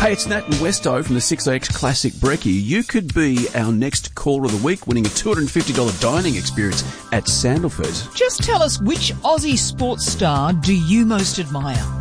Hey, it's Nat and Westo from the 6AX Classic Brekkie. You could be our next caller of the week, winning a $250 dining experience at Sandalford. Just tell us, which Aussie sports star do you most admire?